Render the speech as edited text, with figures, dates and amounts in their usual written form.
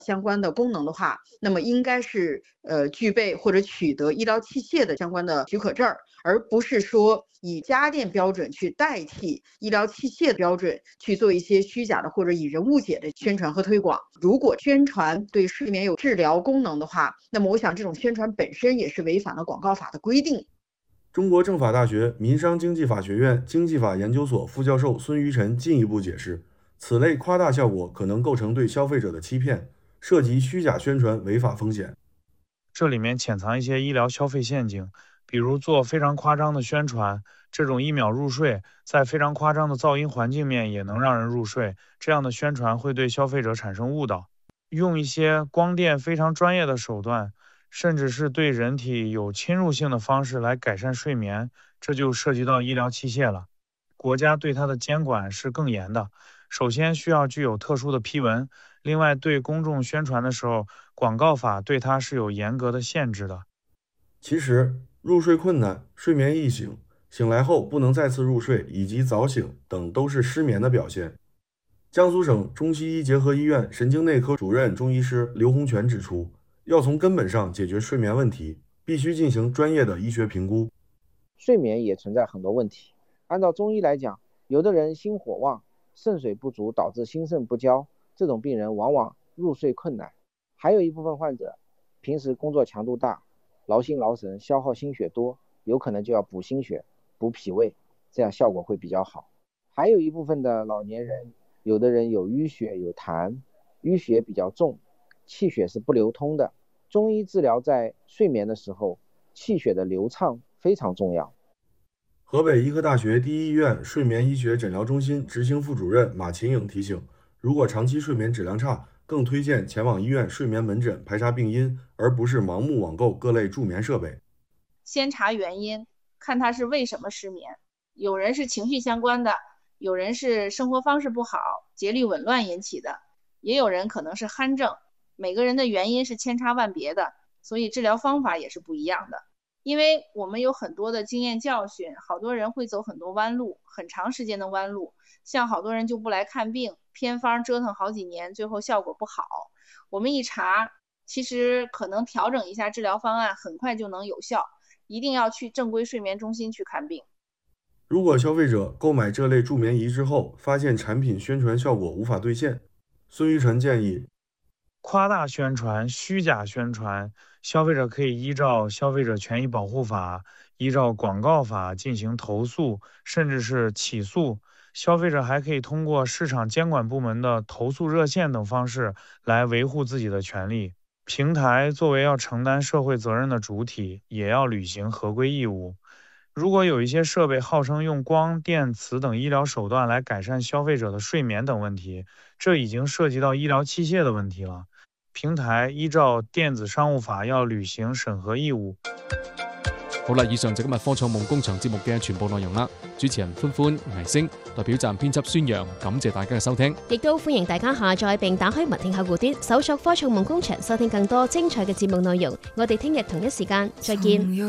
相关的功能的话，那么应该是具备或者取得医疗器械的相关的许可证，而不是说以家电标准去代替医疗器械的标准去做一些虚假的或者以人误解的宣传和推广。如果宣传对睡眠有治疗功能的话，那么我想这种宣传本身也是违反了广告法的规定。 中国政法大学民商经济法学院经济法研究所副教授孙于晨进一步解释，此类夸大效果可能构成对消费者的欺骗，涉及虚假宣传违法风险。 这里面潜藏一些医疗消费陷阱，比如做非常夸张的宣传，这种1秒入睡，在非常夸张的噪音环境面也能让人入睡，这样的宣传会对消费者产生误导。用一些光电非常专业的手段，甚至是对人体有侵入性的方式来改善睡眠，这就涉及到医疗器械了。国家对它的监管是更严的，首先需要具有特殊的批文，另外对公众宣传的时候，广告法对它是有严格的限制的。 其实，入睡困难、睡眠易醒、醒来后不能再次入睡以及早醒等都是失眠的表现。江苏省中西医结合医院神经内科主任中医师刘洪全指出，要从根本上解决睡眠问题，必须进行专业的医学评估。 睡眠也存在很多问题，按照中医来讲，有的人心火旺，肾水不足导致心肾不交，这种病人往往入睡困难。还有一部分患者平时工作强度大，劳心劳神，消耗心血多，有可能就要补心血、补脾胃，这样效果会比较好。还有一部分的老年人，有的人有淤血有痰，淤血比较重，气血是不流通的。中医治疗在睡眠的时候，气血的流畅非常重要。 河北医科大学第一医院睡眠医学诊疗中心执行副主任马琴颖提醒，如果长期睡眠质量差，更推荐前往医院睡眠门诊排查病因，而不是盲目网购各类助眠设备。 先查原因，看他是为什么失眠。有人是情绪相关的，有人是生活方式不好、节律紊乱引起的，也有人可能是鼾症。每个人的原因是千差万别的，所以治疗方法也是不一样的。因为我们有很多的经验教训，好多人会走很多弯路，很长时间的弯路，像好多人就不来看病，偏方折腾好几年，最后效果不好。我们一查，其实可能调整一下治疗方案，很快就能有效。一定要去正规睡眠中心去看病。 如果消费者购买这类助眠仪之后，发现产品宣传效果无法兑现，孙于晨建议， 夸大宣传、虚假宣传，消费者可以依照消费者权益保护法、依照广告法进行投诉，甚至是起诉。消费者还可以通过市场监管部门的投诉热线等方式来维护自己的权利。平台作为要承担社会责任的主体，也要履行合规义务。如果有一些设备号称用光电磁等医疗手段来改善消费者的睡眠等问题，这已经涉及到医疗器械的问题了。平台依照電子商務法要履行審核義務。 好啦，以上就今日科創夢工場節目嘅全部內容啦。主持人歡歡、倪星，代表站編輯孫陽，感謝大家嘅收聽。 亦都歡迎大家下載並打開文聽客戶端，搜索科創夢工場，收聽更多精彩嘅節目內容。我哋聽日同一時間再見。